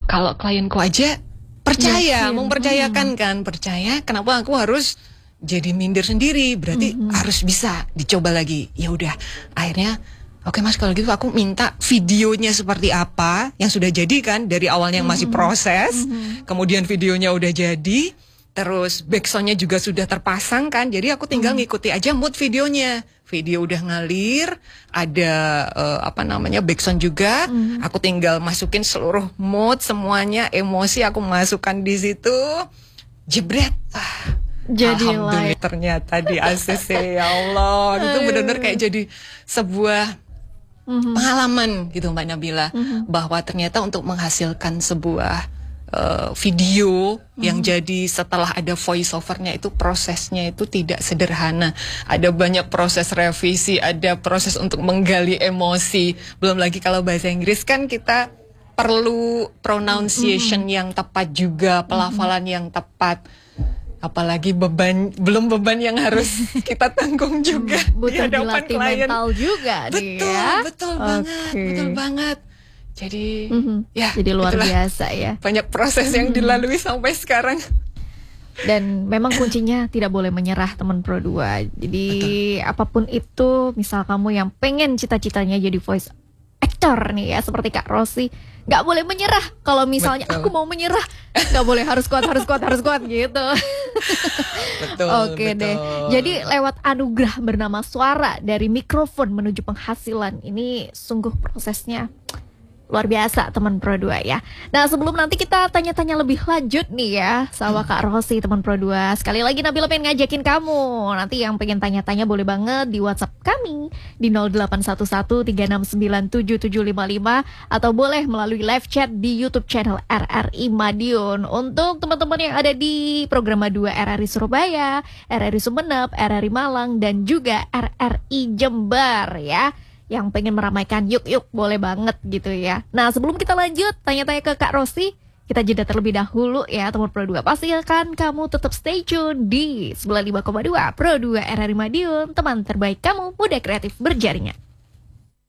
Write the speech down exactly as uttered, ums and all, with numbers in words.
kalau klienku aja percaya, Yakin. mempercayakan kan, percaya. Kenapa aku harus jadi minder sendiri? Berarti Mm-hmm. harus bisa dicoba lagi. Ya udah, akhirnya oke Mas, kalau gitu aku minta videonya seperti apa yang sudah jadi kan dari awalnya yang masih proses, Mm-hmm. kemudian videonya udah jadi, terus backsoundnya juga sudah terpasang kan. Jadi aku tinggal Mm-hmm. ngikuti aja mood videonya. Video udah ngalir, ada uh, apa namanya backsound juga. Mm-hmm. Aku tinggal masukin seluruh mood semuanya, emosi aku masukkan di situ. Jebret. Ah, Jadilah alhamdulillah ternyata di A C C, ya Allah. Itu benar-benar kayak jadi sebuah Mm-hmm. pengalaman gitu Mbak Nabila, Mm-hmm. bahwa ternyata untuk menghasilkan sebuah uh, video mm-hmm. yang jadi setelah ada voice overnya itu prosesnya itu tidak sederhana. Ada banyak proses revisi, ada proses untuk menggali emosi. Belum lagi kalau bahasa Inggris kan kita perlu pronunciation mm-hmm. yang tepat juga, pelafalan mm-hmm. yang tepat. Apalagi beban, belum beban yang harus kita tanggung juga Hmm, di butuh hadapan dilatih klien. mental juga nih Betul, ya. betul Oke. banget, betul banget. Jadi, Mhm. ya, Jadi luar itulah biasa ya. banyak proses yang dilalui sampai sekarang. Dan memang kuncinya tidak boleh menyerah teman Pro dua. Jadi betul. Apapun itu, misal kamu yang pengen cita-citanya jadi voice actor nih ya, seperti Kak Rosi, nggak boleh menyerah. Kalau misalnya Betul. aku mau menyerah, nggak boleh, harus kuat, harus kuat, harus kuat gitu. Betul. Oke betul. deh. Jadi lewat anugerah bernama suara dari mikrofon menuju penghasilan ini sungguh prosesnya luar biasa teman Pro dua ya. Nah sebelum nanti kita tanya-tanya lebih lanjut nih ya sama Kak Rosi teman Pro dua. Sekali lagi Nabila pengen ngajakin kamu. Nanti yang pengen tanya-tanya boleh banget di WhatsApp kami di nol delapan satu satu tiga enam sembilan tujuh tujuh lima lima atau boleh melalui live chat di YouTube channel R R I Madiun. Untuk teman-teman yang ada di program dua R R I Surabaya, R R I Sumeneb, R R I Malang dan juga R R I Jember ya. Yang pengen meramaikan yuk-yuk boleh banget gitu ya. Nah sebelum kita lanjut tanya-tanya ke Kak Rosi, kita jeda terlebih dahulu ya teman Pro dua. Pastikan kamu tetap stay tune di sembilan puluh lima koma dua Pro dua R R I Madiun, teman terbaik kamu, muda kreatif berjaringan.